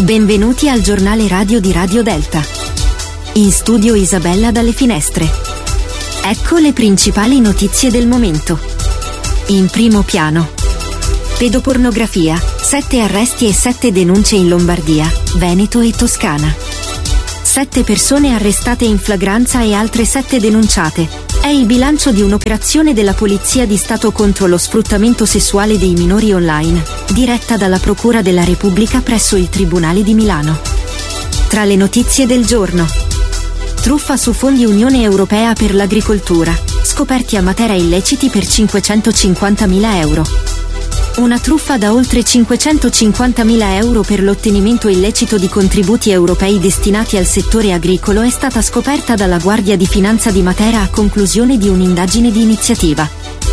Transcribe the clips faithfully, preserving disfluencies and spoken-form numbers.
Benvenuti al giornale radio di Radio Delta. In studio Isabella dalle finestre. Ecco le principali notizie del momento. In primo piano. Pedopornografia, sette arresti e sette denunce in Lombardia, Veneto e Toscana. Sette persone arrestate in flagranza e altre sette denunciate. È il bilancio di un'operazione della Polizia di Stato contro lo sfruttamento sessuale dei minori online, diretta dalla Procura della Repubblica presso il Tribunale di Milano. Tra le notizie del giorno. Truffa su fondi Unione Europea per l'agricoltura, scoperti a Matera illeciti per cinquecentocinquantamila euro. Una truffa da oltre cinquecentocinquantamila euro per l'ottenimento illecito di contributi europei destinati al settore agricolo è stata scoperta dalla Guardia di Finanza di Matera a conclusione di un'indagine di iniziativa.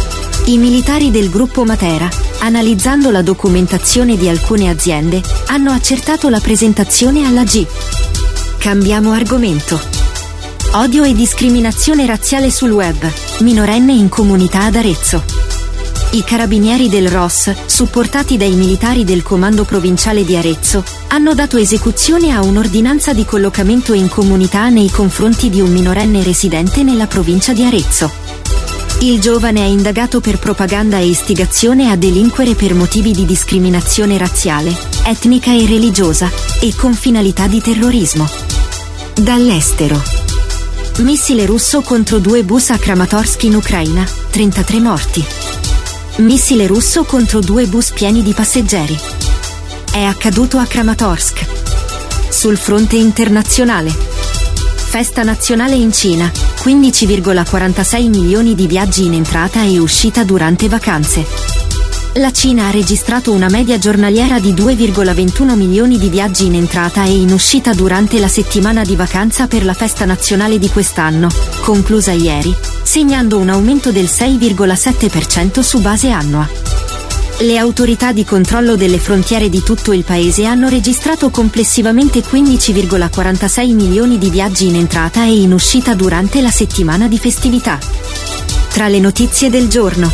I militari del gruppo Matera, analizzando la documentazione di alcune aziende, hanno accertato la presentazione alla G. Cambiamo argomento. Odio e discriminazione razziale sul web, minorenne in comunità ad Arezzo. I carabinieri del R O S, supportati dai militari del Comando Provinciale di Arezzo, hanno dato esecuzione a un'ordinanza di collocamento in comunità nei confronti di un minorenne residente nella provincia di Arezzo. Il giovane è indagato per propaganda e istigazione a delinquere per motivi di discriminazione razziale, etnica e religiosa, e con finalità di terrorismo. Dall'estero. Missile russo contro due bus a Kramatorsk in Ucraina, trentatré morti. Missile russo contro due bus pieni di passeggeri. È accaduto a Kramatorsk. Sul fronte internazionale. Festa nazionale in Cina, quindici virgola quarantasei milioni di viaggi in entrata e uscita durante vacanze. La Cina ha registrato una media giornaliera di due virgola ventuno milioni di viaggi in entrata e in uscita durante la settimana di vacanza per la festa nazionale di quest'anno, conclusa ieri, segnando un aumento del sei virgola sette per cento su base annua. Le autorità di controllo delle frontiere di tutto il paese hanno registrato complessivamente quindici virgola quarantasei milioni di viaggi in entrata e in uscita durante la settimana di festività. Tra le notizie del giorno.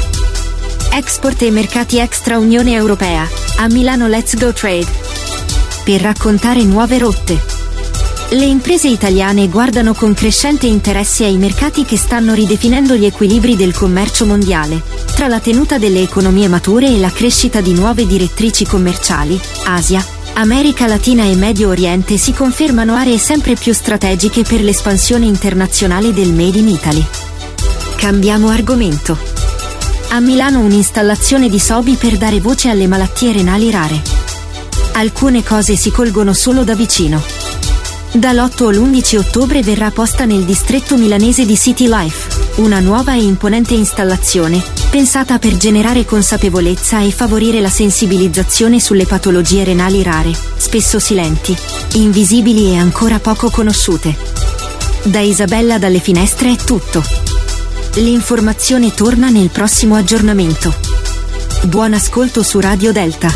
Export e mercati extra Unione Europea, a Milano Let's Go Trade. Per raccontare nuove rotte. Le imprese italiane guardano con crescente interesse ai mercati che stanno ridefinendo gli equilibri del commercio mondiale, tra la tenuta delle economie mature e la crescita di nuove direttrici commerciali. Asia, America Latina e Medio Oriente si confermano aree sempre più strategiche per l'espansione internazionale del Made in Italy. Cambiamo argomento. A Milano un'installazione di Sobi per dare voce alle malattie renali rare. Alcune cose si colgono solo da vicino. Dall'otto all'undici ottobre verrà posta nel distretto milanese di City Life una nuova e imponente installazione, pensata per generare consapevolezza e favorire la sensibilizzazione sulle patologie renali rare, spesso silenti, invisibili e ancora poco conosciute. Da Isabella dalle finestre è tutto. L'informazione torna nel prossimo aggiornamento. Buon ascolto su Radio Delta.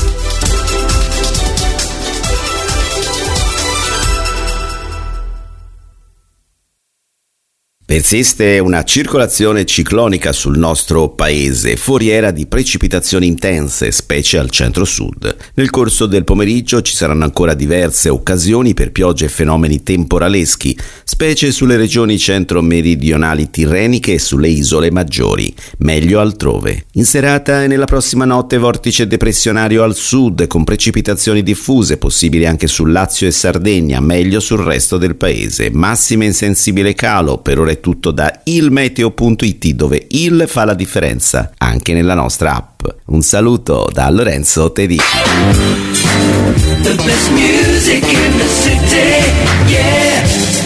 Persiste una circolazione ciclonica sul nostro paese, foriera di precipitazioni intense, specie al centro-sud. Nel corso del pomeriggio ci saranno ancora diverse occasioni per piogge e fenomeni temporaleschi, specie sulle regioni centro-meridionali tirreniche e sulle isole maggiori, meglio altrove. In serata e nella prossima notte vortice depressionario al sud, con precipitazioni diffuse, possibili anche sul Lazio e Sardegna, meglio sul resto del paese. Massime in sensibile calo, per ora è tutto da ilmeteo punto it, dove il fa la differenza anche nella nostra app. Un saluto da Lorenzo Tedeschi. The best music in the city, yeah.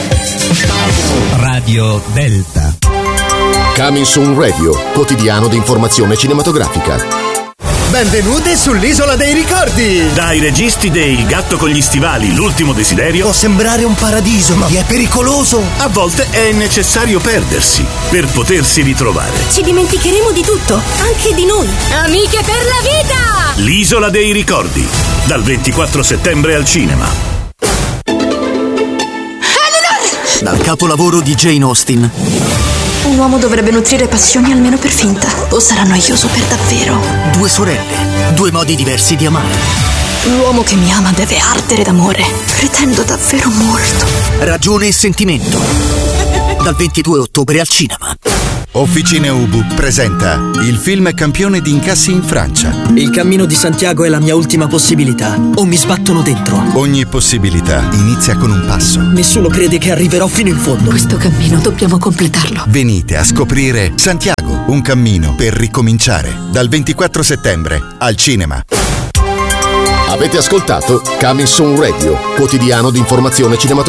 Radio Delta. Coming Soon Radio, quotidiano di informazione cinematografica. Benvenute sull'Isola dei Ricordi! Dai registi dei Il gatto con gli stivali, l'ultimo desiderio. Può sembrare un paradiso, ma è pericoloso. A volte è necessario perdersi per potersi ritrovare. Ci dimenticheremo di tutto, anche di noi. Amiche per la vita! L'Isola dei Ricordi, dal ventiquattro settembre al cinema. Dal capolavoro di Jane Austen. Un uomo dovrebbe nutrire passioni almeno per finta, o sarà noioso per davvero. Due sorelle, due modi diversi di amare. L'uomo che mi ama deve ardere d'amore. Pretendo davvero molto. Ragione e sentimento. Dal ventidue ottobre al cinema. Officine Ubu presenta il film campione di incassi in Francia. Il cammino di Santiago è la mia ultima possibilità. O mi sbattono dentro. Ogni possibilità inizia con un passo. Nessuno crede che arriverò fino in fondo. Questo cammino dobbiamo completarlo. Venite a scoprire Santiago, un cammino per ricominciare. Dal ventiquattro settembre al cinema. Avete ascoltato Coming Soon Radio, quotidiano di informazione cinematografica.